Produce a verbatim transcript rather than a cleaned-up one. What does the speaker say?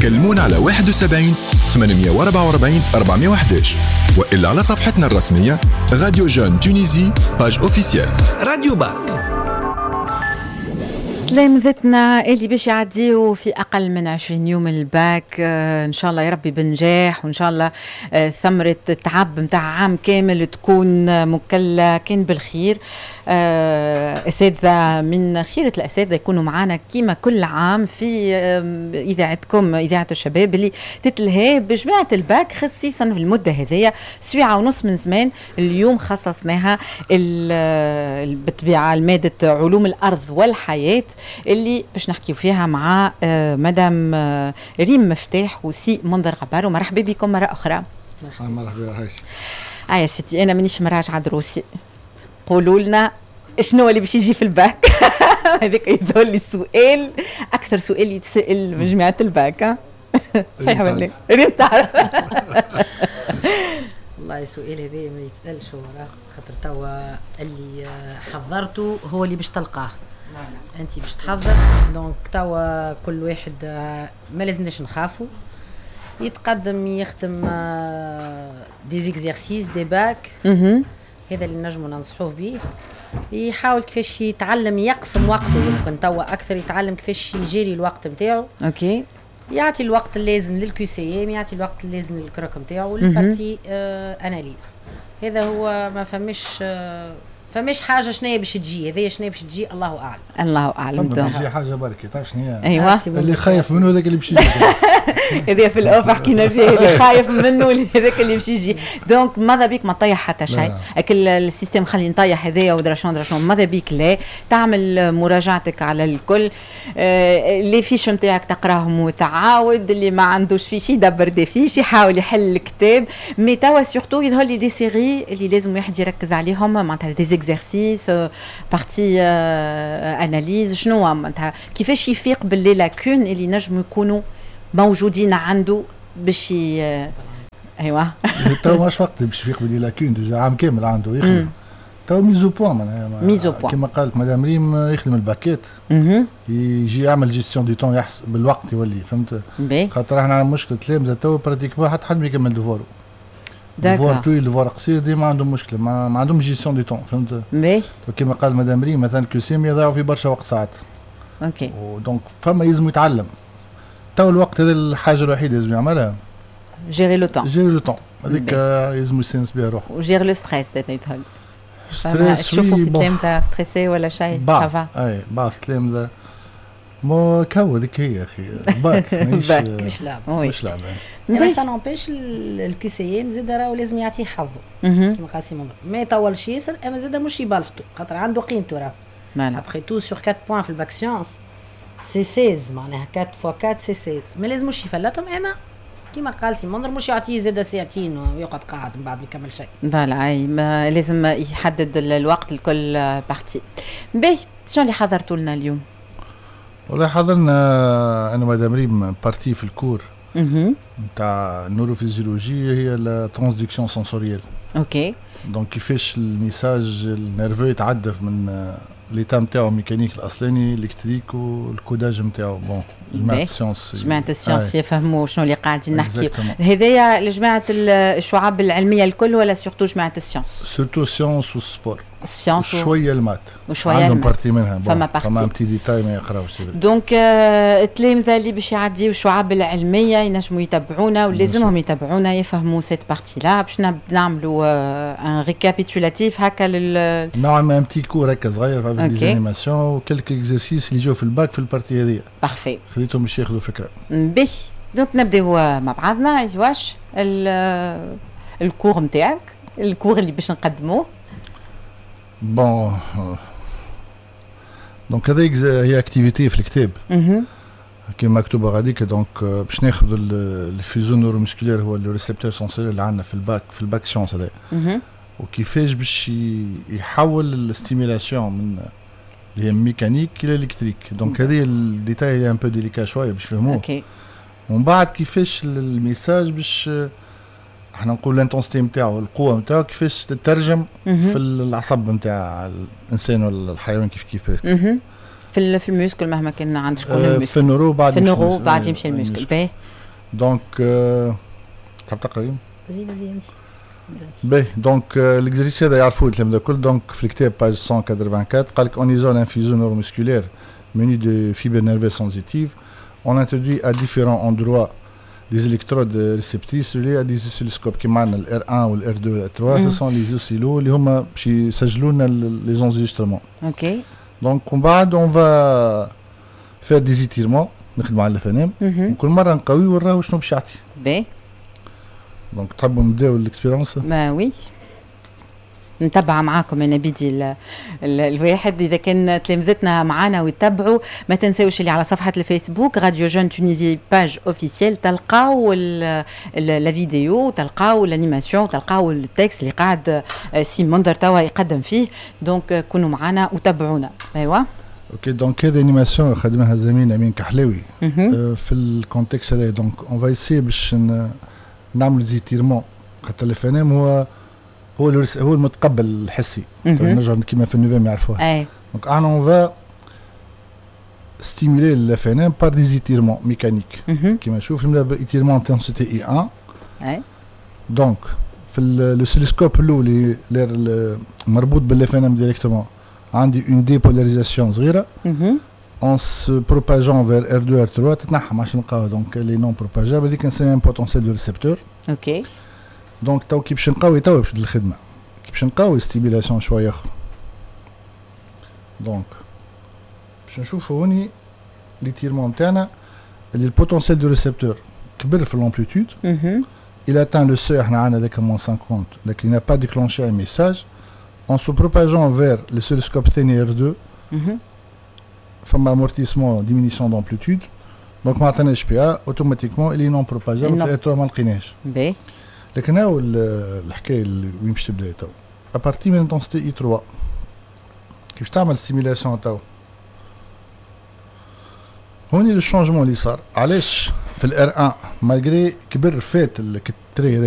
كلمونا على واحد وسبعين ثمانمية وأربعة وأربعين أربعمية وأحد عشر وإلا على صفحتنا الرسمية راديو جون تونيزي باج اوفيسيال. راديو باك. تلامذتنا اللي باش يعديوا في أقل من عشرين يوم الباك، آه إن شاء الله يا ربي بنجاح، وإن شاء الله آه ثمرة التعب متاع عام كامل تكون مكلة كان بالخير. آه أساتذة من خيرة الأساتذة يكونوا معنا كيما كل عام في آه إذاعتكم إذاعة الشباب اللي تتلهى بجماعة الباك، خصيصا في المدة هذية سويعة ونص من زمان. اليوم خصصناها بالطبيعة لمادة علوم الأرض والحياة اللي باش نحكيو فيها مع آه مدام آه ريم مفتاح وسي منذر غبار. ومرحبا بكم مرة أخرى. مرحبا هايش. آه يا ستي أنا مانيش مراجعة دروسي، قولوا لنا شنو اللي باش يجي في الباك. هذاك يظل لي السؤال أكثر سؤال يتسأل من جماعة الباك. صحيح ولا ريم تعرف؟ والله السؤال هذا ما يتسألش، هو خاطر توا اللي حضرته هو اللي باش تلقاه. انت باش تحضر، دونك توا كل واحد ما لازمناش نخافوا يتقدم يختم دي زيكزيرسيس دي باك. هذا اللي نجموا ننصحوه به، يحاول كيفاش يتعلم يقسم وقته، يمكن توا اكثر يتعلم كيفاش يجري الوقت نتاعو. اوكي، يعطي الوقت اللازم للكيو سي ام، يعطي الوقت اللازم للكروك نتاعو والبارتي آه اناليز. هذا هو ما فمش آه فماش حاجه شنو باش تجي، هذه شنو باش تجي الله اعلم. الله اعلم. باش حاجه بركه تعرف شنو هي. ايوه اللي خايف منه هذاك اللي باش يجي. هذا في الاوف حكينا فيه، اللي خايف منه هذاك اللي باش يجي. دونك ماذا بيك ما تطيح حتى شيء، اكل السيستم خلي نطيح هذايا ودرشون درشون، ماذا بيك لا تعمل مراجعتك على الكل. آه اللي فيش نتاعك تقراهم وتعاود، اللي ما عندوش فيش يدبر دي فيش، يحاول يحل الكتاب. مي توا سورتو يظهر لي دي سيري اللي لازم واحد يركز عليهم، معناتها دي زيكزيرسيس بارتي اناليز. شنو معناتها كيفاش يفيق باللي لاكون اللي نجموا يكونوا موجودين عنده باش ايوه. تو ماش وقت باش يفيق باللي لاكون ديجا عام كامل عنده يخدم. تو ميزو بوان معناها ميزو بوان كما قالت مدام ريم، يخدم الباكيت، يجي يعمل جيستيون دو طون، يحسب بالوقت يولي فهمت. خاطر احنا عندنا مشكله تلامذه تو براتيكمون حتى حد ما يكمل ديفوارو. ديفوار طويل ديفوار قصير ديما عندهم مشكله، ما, ما عندهم جيستيون دو طون فهمت. مي كما قال مدام ريم مثلا الكيوسيم يضيعوا في برشا وقت ساعات. اوكي، دونك فما يلزم يتعلم. تو الوقت هذا الحاجه الوحيده لازم يعملها، جيري لو طون. جيري لو طون هذيك يلزم يسنس بها روحه. وجير لو ستريس يظهر. ستريس تشوفوا في تلامذه ستريسي ولا شيء؟ سافا اي بعض تلامذه مو كو هذيك هي اخي باك مش مش لعب مش لعب. بس انا نبيش الكي سي ام زاد راهو لازم يعطيه حظه كيما قال سيمون، ما يطولش ياسر اما زاد مش يبالفتو خاطر عنده قيمته راه. ابخي تو سور أربعة بوان في الباك سيونس سي ستة معناها أربعة فوا أربعة سي ستة، ما لازمش يفلتهم اما كيما قال سيمون مش يعطيه زاد ساعتين ويقعد قاعد من بعد يكمل شيء. فوالا اي لازم يحدد الوقت لكل بارتي. باهي شنو اللي حضرتوا لنا اليوم؟ والله حضرنا انا مدام ريم بارتي في الكور نتاع النوروفيزيولوجي، هي لا ترانسدكسيون سنسوريال. اوكي، دونك كيفاش الميساج النيرفو يتعدى من ليتا نتاعو ميكانيك الاصلاني الكتريك والكوداج نتاعو. بون جماعه السيونس جماعه السيونس يفهموا شنو اللي قاعدين نحكي. هذايا لجماعه الشعاب العلميه الكل ولا سورتو جماعه السيونس؟ سورتو السيونس والسبور، السيونس شويه المات وشويه عندهم بارتي منها. فما بارتي فما بتي ديتاي ما يقراوش. دونك التلامذه اللي باش يعديوا الشعاب العلميه ينجموا يتابعونا ولازمهم يتابعونا يفهموا سيت بارتي لا. باش نعملوا ان ريكابيتولاتيف هكا لل نوعا ما امتي كور هكا صغير في دي انيماسيون وكلك اكزرسيس اللي جاوا في الباك في البارتي هذه. بارفي، خليتهم باش ياخذوا فكره. باهي دونك نبداو مع بعضنا. واش الكور نتاعك، الكور اللي باش نقدموه؟ بون دونك هذا هي اكتيفيتي في الكتاب كيما مكتوبه غاديك. دونك باش ناخذ الفيزيون نورومسكولير هو لو ريسبتور سنسوريال اللي عندنا في الباك في الباك سيونس هذا، وكيفاش باش يحول الاستيميلاسيون من اللي هي ميكانيك الى الكتريك. دونك هذه الديتاي اللي ان بو ديليكا شويه باش يفهموه. اوكي، ومن بعد كيفاش الميساج باش احنا نقول الانتونسيتي نتاعو القوه نتاعو كيفاش تترجم في العصب نتاع الانسان ولا الحيوان كيف كيف في في الميسكل مهما كان عند شكون الميسكل في النورو بعد في النورو بعد يمشي الميسكل. باهي دونك تحب تقرا؟ زي زي انت باهي دونك ليكزرسيس هذا يعرفوه الكلام ده الكل. دونك في الكتاب باج مية وأربعة وثمانين قال لك اون زون انفيزيون نيورومسكولير muni de fibres nerveuses sensitives. On introduit à différents endroits des électrodes réceptrices reliées à des oscilloscopes qui معنى ال R un ou le R deux le R trois. Ce sont les oscillos اللي هما باش يسجلوا لنا les enregistrements. Ok. Donc ومن بعد on va faire des étirements نخدموا على الفنام وكل مرة نقوي ونراو شنو باش يعطي. باهي. دونك تحبوا نبداو الاكسبيرونس؟ ما وي نتبع معاكم انا بيدي ال ال الواحد اذا كان تلامذتنا معانا ويتبعوا. ما تنساوش اللي على صفحه الفيسبوك راديو جون تونيزي باج اوفيسيال تلقاو لا فيديو تلقاو الانيماسيون تلقاو التكست اللي قاعد سي منذر توا يقدم فيه. دونك كونوا معانا وتابعونا. ايوا اوكي دونك هذه انيماسيون خدمها زميلنا امين كحلاوي أه في الكونتكست هذا. دونك اون فا يسي باش نعمل زيتيرمون خاطر الفنام هو هو هو المتقبل الحسي. نرجع كيما في النوفام يعرفوها. اي دونك انا اون فا ستيمولي الفنام بار دي زيتيرمون ميكانيك كيما نشوف نبدا ايتيرمون انتنسيتي اي واحد. اي دونك في السيلوسكوب الاولي مربوط بالفنام ديريكتومون عندي اون ديبولاريزاسيون صغيره en se propageant vers R deux R trois تتنحى ما عادش نلقاوها. دونك لي نون بروباجابل اللي كنسميها ان بوتونسيال دو ريسبتور. اوكي دونك تو كي باش نقوي تو باش الخدمه كي باش نقوي ستيبيلاسيون شويه اخرى. دونك باش نشوفوا هوني ليتيرمون نتاعنا اللي البوتونسيال دو ريسبتور كبر في لامبليتود. il atteint le seuil احنا عندنا ذاك moins cinquante لكن il n'a pas déclenché un message. En se propageant vers le oscilloscope théné R deux فما amortissement diminution d'amplitude. دونك ما عطيناش بها اوتوماتيكمون اللي نون بروباجابل في R trois ما لقيناش. باهي لكن هاو الحكايه اللي وين باش تبدا تو ابارتي من انتنسيتي اي ثلاثة كيف تعمل سيميلاسيون تو. هوني لو شونجمون اللي صار علاش في الار واحد مالغري كبر فات التري